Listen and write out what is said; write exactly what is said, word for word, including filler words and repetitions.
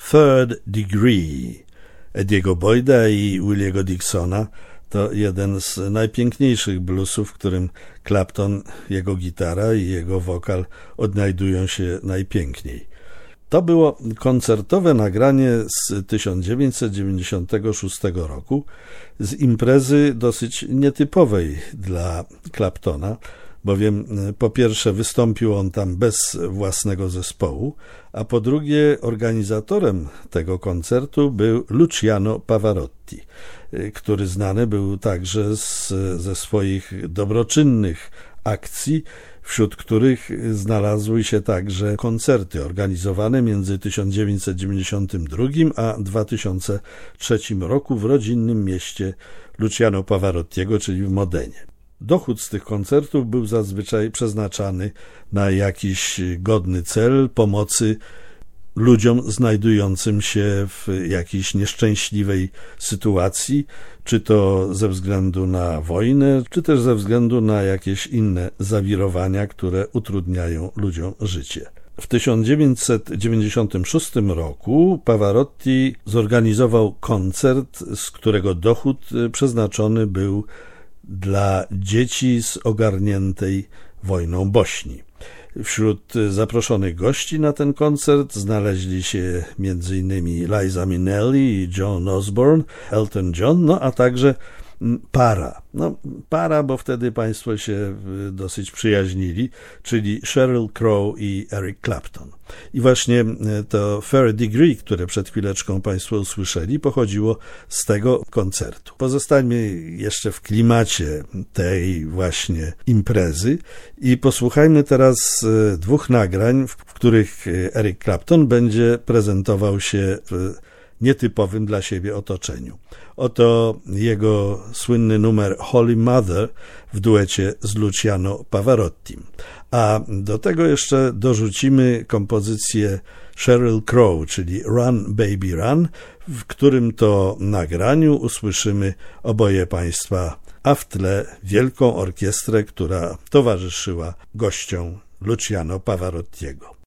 Third Degree Eddie'ego Boyda i Williego Dixona to jeden z najpiękniejszych bluesów, w którym Clapton, jego gitara i jego wokal odnajdują się najpiękniej. To było koncertowe nagranie z tysiąc dziewięćset dziewięćdziesiątego szóstego roku z imprezy dosyć nietypowej dla Claptona, bowiem po pierwsze wystąpił on tam bez własnego zespołu, a po drugie organizatorem tego koncertu był Luciano Pavarotti, który znany był także z, ze swoich dobroczynnych akcji, wśród których znalazły się także koncerty organizowane między tysiąc dziewięćset dziewięćdziesiątym drugim a dwa tysiące trzecim roku w rodzinnym mieście Luciano Pavarottiego, czyli w Modenie. Dochód z tych koncertów był zazwyczaj przeznaczany na jakiś godny cel pomocy ludziom znajdującym się w jakiejś nieszczęśliwej sytuacji, czy to ze względu na wojnę, czy też ze względu na jakieś inne zawirowania, które utrudniają ludziom życie. W tysiąc dziewięćset dziewięćdziesiątym szóstym roku Pavarotti zorganizował koncert, z którego dochód przeznaczony był dla dzieci z ogarniętej wojną Bośni. Wśród zaproszonych gości na ten koncert znaleźli się między innymi Liza Minnelli i Joan Osborne, Elton John, no a także para. No, para, bo wtedy państwo się dosyć przyjaźnili, czyli Sheryl Crow i Eric Clapton. I właśnie to Third Degree, które przed chwileczką państwo usłyszeli, pochodziło z tego koncertu. Pozostańmy jeszcze w klimacie tej właśnie imprezy i posłuchajmy teraz dwóch nagrań, w których Eric Clapton będzie prezentował się w nietypowym dla siebie otoczeniu. Oto jego słynny numer Holy Mother w duecie z Luciano Pavarottim. A do tego jeszcze dorzucimy kompozycję Sheryl Crow, czyli Run Baby Run, w którym to nagraniu usłyszymy oboje państwa, a w tle wielką orkiestrę, która towarzyszyła gościom Luciano Pavarottiego.